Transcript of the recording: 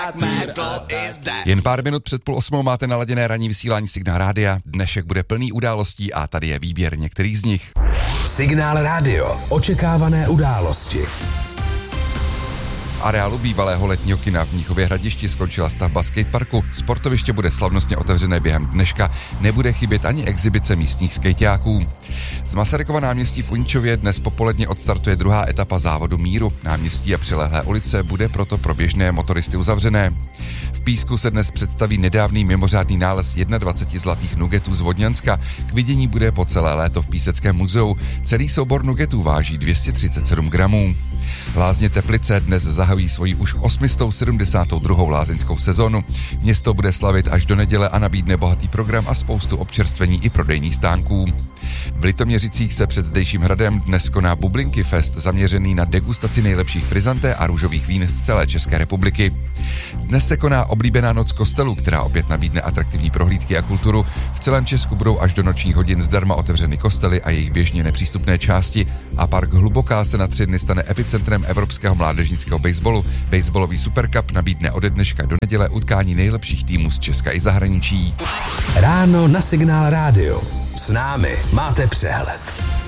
Jen pár minut před 7:30 máte naladěné ranní vysílání Signál Rádia. Dnešek bude plný událostí a tady je výběr některých z nich. Signál Rádio. Očekávané události. V areálu bývalého letního kina v Mnichově Hradišti skončila stavba skateparku. Sportoviště bude slavnostně otevřené během dneška. Nebude chybět ani exibice místních skejťáků. Z Masarykova náměstí v Uničově dnes popoledně odstartuje druhá etapa závodu míru. Náměstí a přilehlé ulice bude proto pro běžné motoristy uzavřené. V Písku se dnes představí nedávný mimořádný nález 21 zlatých nugetů z Vodňanska. K vidění bude po celé léto v Píseckém muzeu. Celý soubor nugetů váží 237 gramů. Lázně Teplice dnes zahajují svoji už 872. lázeňskou sezonu. Město bude slavit až do neděle a nabídne bohatý program a spoustu občerstvení i prodejních stánků. V Litoměřicích se před zdejším hradem dnes koná Bublinky Fest zaměřený na degustaci nejlepších frizanté a růžových vín z celé České republiky. Dnes se koná oblíbená noc kostelů, která opět nabídne atraktivní prohlídky a kulturu. V celém Česku budou až do nočních hodin zdarma otevřeny kostely a jejich běžně nepřístupné části a park Hluboká se na 3 dny stane epicentrem evropského mládežnického baseballu. Baseballový Supercup nabídne ode dneška do neděle utkání nejlepších týmů z Česka i zahraničí. Ráno na Signál Rádio. S námi máte přehled.